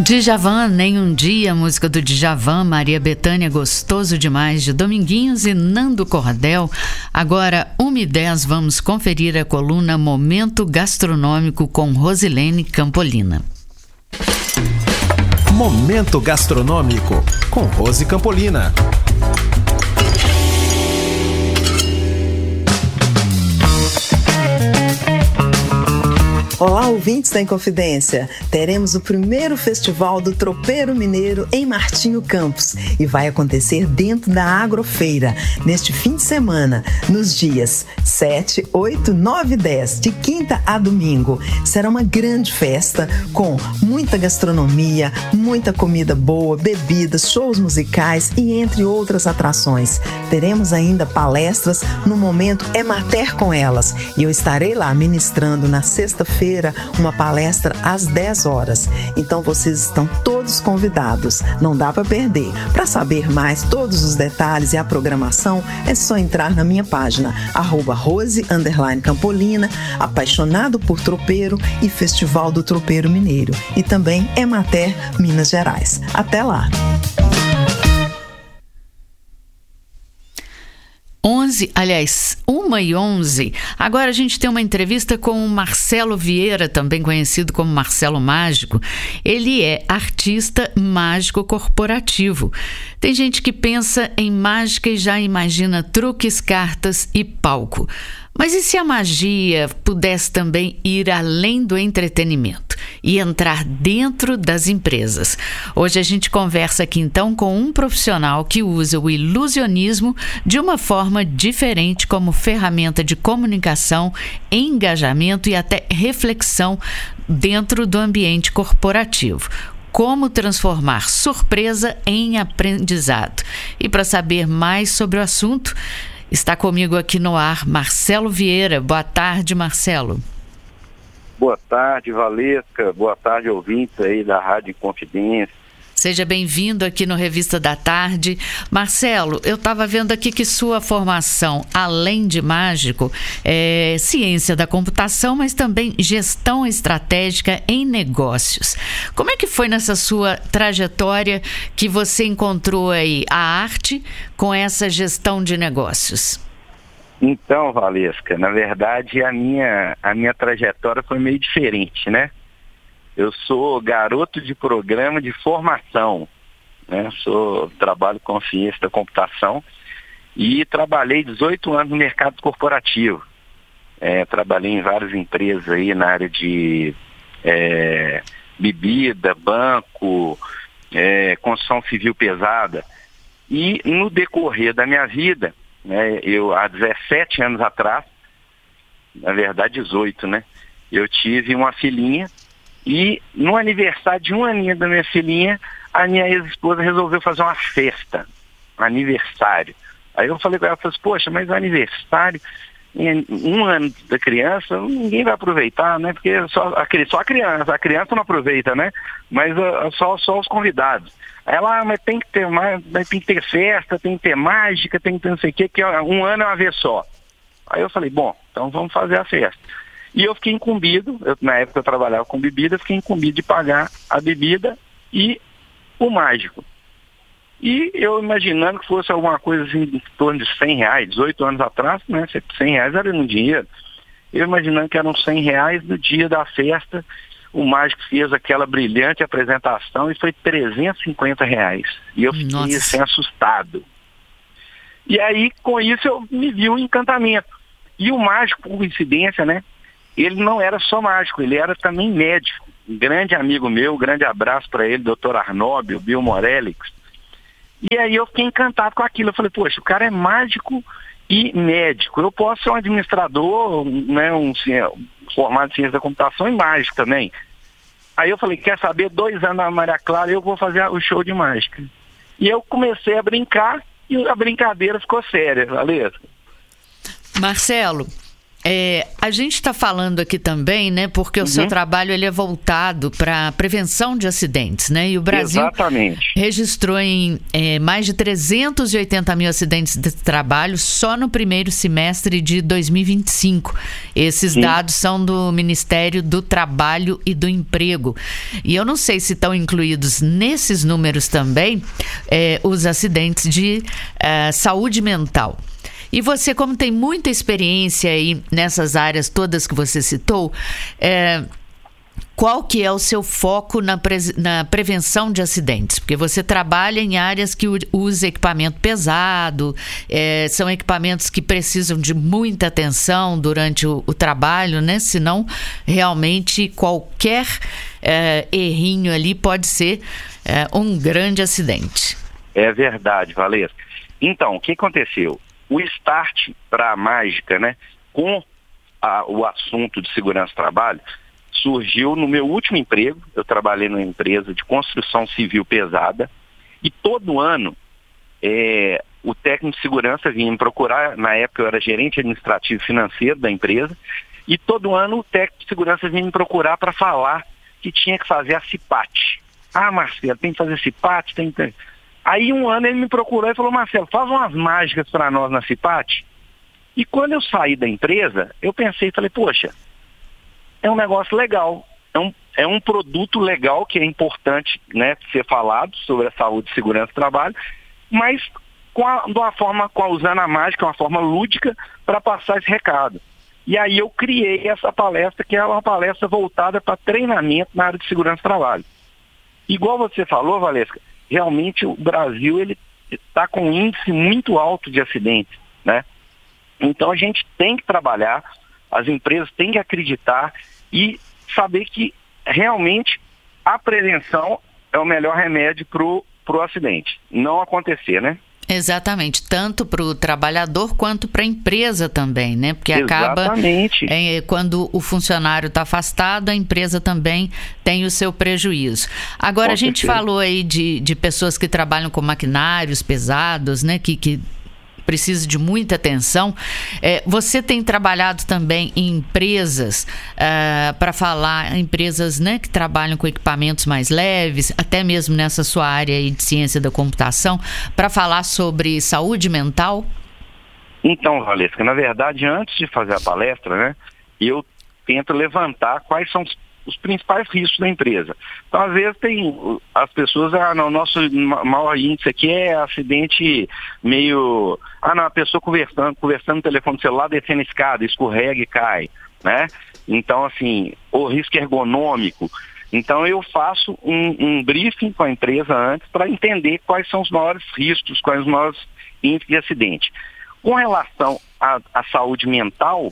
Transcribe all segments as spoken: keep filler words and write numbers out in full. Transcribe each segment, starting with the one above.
Djavan, Nem Um Dia, música do Djavan, Maria Bethânia, Gostoso Demais, de Dominguinhos e Nando Cordel. Agora, uma e dez, vamos conferir a coluna Momento Gastronômico com Rosilene Campolina. Momento Gastronômico com Rose Campolina. Olá, ouvintes da Inconfidência! Teremos o primeiro festival do Tropeiro Mineiro em Martinho Campos e vai acontecer dentro da Agrofeira, neste fim de semana, nos dias sete, oito, nove e dez, de quinta a domingo. Será uma grande festa com muita gastronomia, muita comida boa, bebidas, shows musicais e entre outras atrações. Teremos ainda palestras no momento Emater com Elas e eu estarei lá ministrando na sexta-feira uma palestra às dez horas. Então vocês estão todos convidados, não dá para perder. Para saber mais todos os detalhes e a programação, é só entrar na minha página arroba Rose underline Campolina, apaixonado por tropeiro e Festival do Tropeiro Mineiro e também Emater Minas Gerais. Até lá! onze, aliás, uma e onze. Agora a gente tem uma entrevista com o Marcelo Vieira, também conhecido como Marcelo Mágico. Ele é artista mágico corporativo. Tem gente que pensa em mágica e já imagina truques, cartas e palco. Mas e se a magia pudesse também ir além do entretenimento e entrar dentro das empresas? Hoje a gente conversa aqui então com um profissional que usa o ilusionismo de uma forma diferente como ferramenta de comunicação, engajamento e até reflexão dentro do ambiente corporativo. Como transformar surpresa em aprendizado. E para saber mais sobre o assunto, está comigo aqui no ar Marcelo Vieira. Boa tarde, Marcelo. Boa tarde, Valesca. Boa tarde, ouvintes aí da Rádio Confidência. Seja bem-vindo aqui no Revista da Tarde. Marcelo, eu estava vendo aqui que sua formação, além de mágico, é ciência da computação, mas também gestão estratégica em negócios. Como é que foi nessa sua trajetória que você encontrou aí a arte com essa gestão de negócios? Então, Valesca, na verdade a minha, a minha trajetória foi meio diferente, né? Eu sou garoto de programa de formação, né? Sou, trabalho com ciência da computação e trabalhei dezoito anos no mercado corporativo. É, trabalhei em várias empresas aí na área de é, bebida, banco, é, construção civil pesada. E no decorrer da minha vida, né, eu há dezessete anos atrás, na verdade dezoito, né? Eu tive uma filhinha. E no aniversário de um aninho da minha filhinha, a minha ex-esposa resolveu fazer uma festa, um aniversário. Aí eu falei com ela, falei assim, poxa, mas o aniversário, um ano da criança, ninguém vai aproveitar, né? Porque só a, só a criança, a criança não aproveita, né? Mas uh, só, só os convidados. Aí ela, ah, mas tem que ter mais, tem que ter festa, tem que ter mágica, tem que ter não sei o quê, que um ano é uma vez só. Aí eu falei, bom, então vamos fazer a festa. E eu fiquei incumbido, eu, na época eu trabalhava com bebida, fiquei incumbido de pagar a bebida e o mágico. E eu imaginando que fosse alguma coisa assim, em torno de cem reais, dezoito anos atrás, né, cem reais era no dinheiro. Eu imaginando que eram cem reais no dia da festa, o mágico fez aquela brilhante apresentação e foi trezentos e cinquenta reais. E eu fiquei Nossa. assim, assustado. E aí, com isso, eu me vi um encantamento. E o mágico, por coincidência, né, ele não era só mágico, ele era também médico. Um grande amigo meu, um grande abraço para ele, doutor Arnóbio, Bill Morelix. E aí eu fiquei encantado com aquilo. Eu falei, poxa, o cara é mágico e médico. Eu posso ser um administrador, né, um, um formado em ciência da computação e mágico também. Aí eu falei, quer saber, dois anos na Maria Clara eu vou fazer o show de mágica. E eu comecei a brincar e a brincadeira ficou séria, Valesca. Marcelo, É, a gente está falando aqui também, né, porque o uhum. seu trabalho ele é voltado para prevenção de acidentes, né? E o Brasil Exatamente. registrou em é, mais de trezentos e oitenta mil acidentes de trabalho só no primeiro semestre de dois mil e vinte e cinco. Esses Sim. dados são do Ministério do Trabalho e do Emprego. E eu não sei se estão incluídos nesses números também é, os acidentes de é, saúde mental. E você, como tem muita experiência aí nessas áreas todas que você citou, é, qual que é o seu foco na, pre, na prevenção de acidentes? Porque você trabalha em áreas que usa equipamento pesado, é, são equipamentos que precisam de muita atenção durante o, o trabalho, né? Senão, realmente, qualquer é, errinho ali pode ser é, um grande acidente. É verdade, Valesca. Então, o que aconteceu? O start para a mágica, né, com a, o assunto de segurança do trabalho, surgiu no meu último emprego. Eu trabalhei numa empresa de construção civil pesada e todo ano é, o técnico de segurança vinha me procurar. Na época eu era gerente administrativo e financeiro da empresa e todo ano o técnico de segurança vinha me procurar para falar que tinha que fazer a CIPAT. Ah, Marcelo, tem que fazer CIPAT, tem que... Aí um ano ele me procurou e falou: Marcelo, faz umas mágicas para nós na CIPAT. E quando eu saí da empresa, eu pensei e falei, poxa, é um negócio legal, é um, é um produto legal que é importante, né, ser falado sobre a saúde e segurança do trabalho, mas com a, de uma forma, com a, usando a mágica, uma forma lúdica para passar esse recado. E aí eu criei essa palestra, que é uma palestra voltada para treinamento na área de segurança do trabalho. Igual você falou, Valesca, realmente o Brasil ele está com um índice muito alto de acidentes, né? Então a gente tem que trabalhar, as empresas têm que acreditar e saber que realmente a prevenção é o melhor remédio para o acidente não acontecer, né? Exatamente, tanto para o trabalhador quanto para a empresa também, né? Porque Exatamente. acaba, é, quando o funcionário está afastado, a empresa também tem o seu prejuízo. Agora, com a gente certeza. falou aí de, de pessoas que trabalham com maquinários pesados, né? Que, que precisa de muita atenção. É, você tem trabalhado também em empresas, uh, para falar, empresas, né, que trabalham com equipamentos mais leves, até mesmo nessa sua área aí de ciência da computação, para falar sobre saúde mental? Então, Valesca, na verdade, antes de fazer a palestra, né, eu tento levantar quais são os os principais riscos da empresa. Então, às vezes, tem as pessoas, ah, não, o nosso maior índice aqui é acidente meio, ah, não, a pessoa conversando, conversando no telefone celular, descendo a escada, escorrega e cai, né? Então, assim, o risco ergonômico. Então, eu faço um, um briefing com a empresa antes para entender quais são os maiores riscos, quais os maiores índices de acidente. Com relação à, à saúde mental,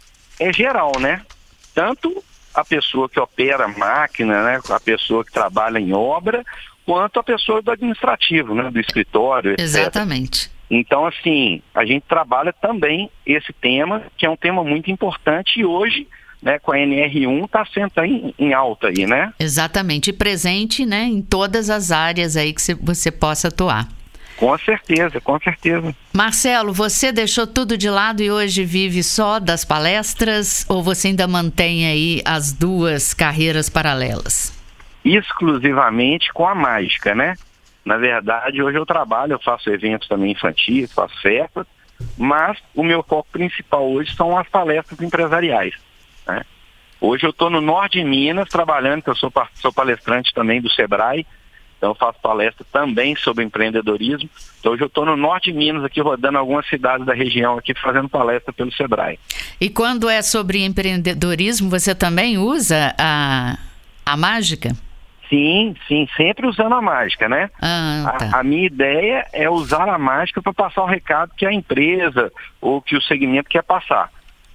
é geral, né? Tanto a pessoa que opera a máquina, né, a pessoa que trabalha em obra, quanto a pessoa do administrativo, né, do escritório, etcétera. Exatamente. Então, assim, a gente trabalha também esse tema, que é um tema muito importante e hoje, né, com a N R um está sendo em, em alta aí, né? Exatamente, e presente, né, em todas as áreas aí que você possa atuar. Com certeza, com certeza. Marcelo, você deixou tudo de lado e hoje vive só das palestras ou você ainda mantém aí as duas carreiras paralelas? Exclusivamente com a mágica, né? Na verdade, hoje eu trabalho, eu faço eventos também infantis, faço festas, mas o meu foco principal hoje são as palestras empresariais, né? Hoje eu estou no norte de Minas trabalhando, que eu sou, sou palestrante também do Sebrae. Então eu faço palestra também sobre empreendedorismo. Então hoje eu estou no norte de Minas, aqui rodando algumas cidades da região, aqui fazendo palestra pelo Sebrae. E quando é sobre empreendedorismo, você também usa a, a mágica? Sim, sim, sempre usando a mágica, né? Ah, tá. a, a minha ideia é usar a mágica para passar o recado que a empresa ou que o segmento quer passar.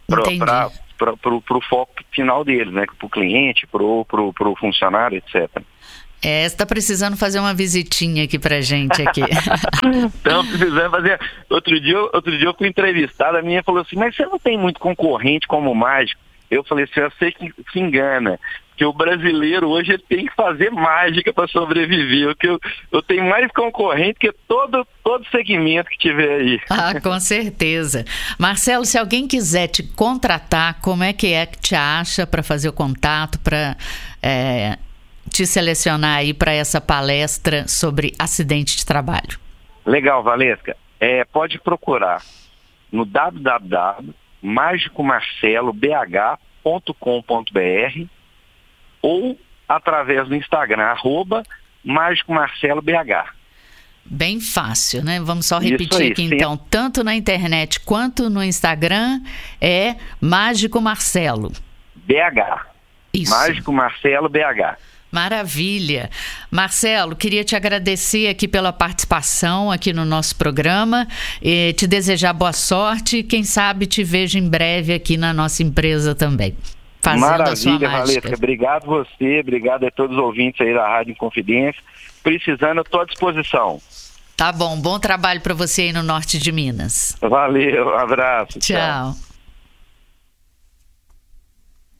Para o foco final deles, né? Para o cliente, para o funcionário, etcétera. É, você está precisando fazer uma visitinha aqui pra gente aqui. Estamos precisando fazer. Outro dia, outro dia eu fui entrevistada, a minha falou assim, mas você não tem muito concorrente como mágico? Eu falei assim, eu sei que se engana, que o brasileiro hoje ele tem que fazer mágica para sobreviver, que eu, eu tenho mais concorrente que todo, todo segmento que tiver aí. Ah, com certeza. Marcelo, se alguém quiser te contratar, como é que é que te acha para fazer o contato, para é, te selecionar aí para essa palestra sobre acidente de trabalho? Legal, Valesca. É, pode procurar no w w w ponto mágico marcelo b h ponto com ponto b r ou através do Instagram, arroba mágico marcelo b h. Bem fácil, né? Vamos só repetir aí, aqui sim. então, tanto na internet quanto no Instagram é Mágico Marcelo. B H. Isso. Mágico Marcelo B H. Maravilha. Marcelo, queria te agradecer aqui pela participação aqui no nosso programa, e te desejar boa sorte e quem sabe te vejo em breve aqui na nossa empresa também. Maravilha, Valesca. Obrigado você, obrigado a todos os ouvintes aí da Rádio Inconfidência. Precisando, eu estou à disposição. Tá bom, bom trabalho para você aí no norte de Minas. Valeu, um abraço. Tchau. Tchau.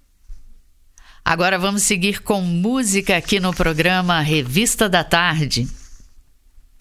Agora vamos seguir com música aqui no programa Revista da Tarde.